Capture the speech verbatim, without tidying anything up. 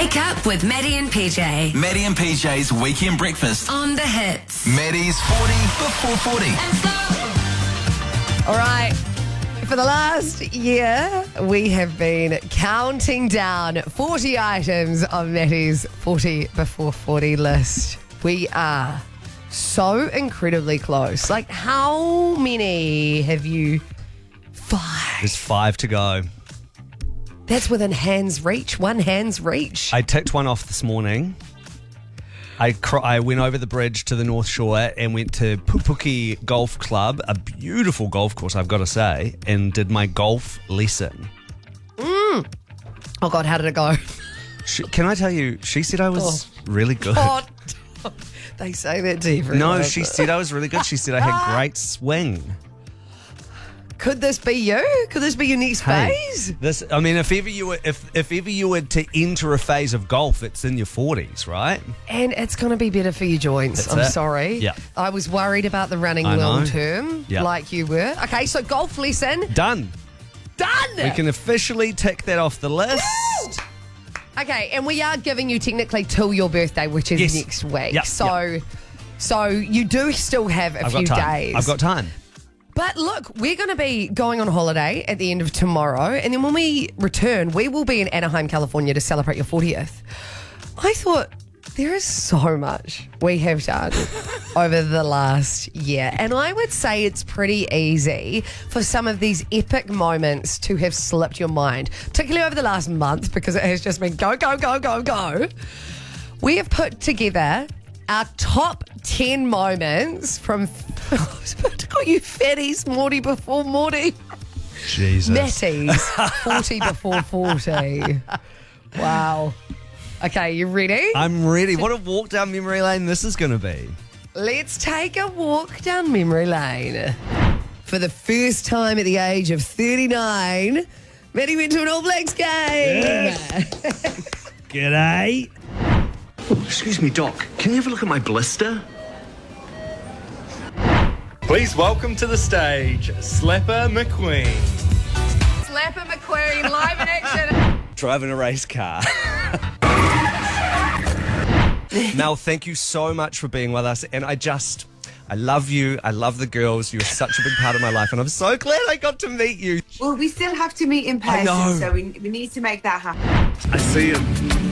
Wake up with Maddie and P J. Maddie and P J's Weekend Breakfast. On the hits. Maddie's forty before forty. All right. For the last year, we have been counting down forty items on Maddie's forty before forty list. We are so incredibly close. Like, how many have you? Five. There's five to go. That's within hand's reach. One hand's reach. I ticked one off this morning. I cr- I went over the bridge to the North Shore and went to Pupuki Golf Club, a beautiful golf course, I've got to say, and did my golf lesson. Mm. Oh, God, how did it go? She, can I tell you, she said I was Oh. really good. Oh, they say that to everyone. No, she said I was really good. She said I had great swing. Could this be you? Could this be your next Hey, phase? this, I mean, if ever you were, if if ever you were to enter a phase of golf, it's in your forties, right? And it's going to be better for your joints. That's I'm it. sorry. Yeah. I was worried about the running I know. long term, Yeah. like you were. Okay, so golf lesson Done. done. We can officially tick that off the list. Okay, and we are giving you technically till your birthday, which is Yes. next week. Yep, So, yep. so you do still have a I've few got time. days. I've got time. But look, we're going to be going on holiday at the end of tomorrow. And then when we return, we will be in Anaheim, California to celebrate your fortieth. I thought there is so much we have done over the last year. And I would say it's pretty easy for some of these epic moments to have slipped your mind, particularly over the last month because it has just been go, go, go, go, go. We have put together our top ten moments from, I was about to call you fatties, Morty before Morty. Jesus. Matties, forty before forty. Wow. Okay, you ready? I'm ready. What a walk down memory lane this is going to be. Let's take a walk down memory lane. For the first time at the age of thirty-nine, Maddie went to an All Blacks game. G'day. Oh, excuse me, Doc. Can you have a look at my blister? Please welcome to the stage, Slapper McQueen. Slapper McQueen, live in action. Driving a race car. Mel, thank you so much for being with us. And I just, I love you. I love the girls. You're such a big part of my life. And I'm so glad I got to meet you. Well, we still have to meet in I know. person, so we, we need to make that happen. I see him.